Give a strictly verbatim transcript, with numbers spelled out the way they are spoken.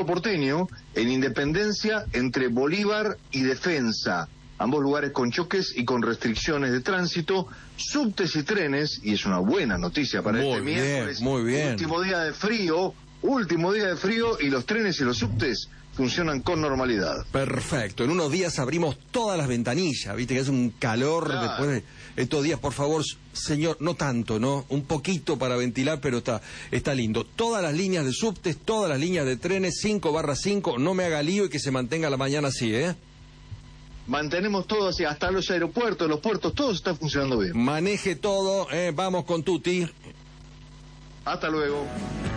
porteño, en Independencia, entre Bolívar y Defensa. Ambos lugares con choques y con restricciones de tránsito, subtes y trenes, y es una buena noticia para muy este bien, miércoles. Muy bien, Último día de frío, último día de frío, y los trenes y los subtes funcionan con normalidad. Perfecto, en unos días abrimos todas las ventanillas, viste que es un calor claro. Después de estos días, por favor, señor, no tanto, ¿no? Un poquito para ventilar, pero está, está lindo. Todas las líneas de subtes, todas las líneas de trenes, cinco barra cinco, no me haga lío y que se mantenga la mañana así, ¿eh? Mantenemos todo así, hasta los aeropuertos, los puertos, todo está funcionando bien. Maneje todo, ¿eh? Vamos con Tuti. Hasta luego.